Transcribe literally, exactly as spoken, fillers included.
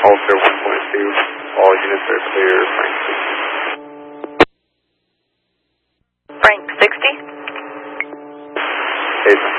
Holster one point two. All units are clear. Frank sixty. Frank sixty? Jason.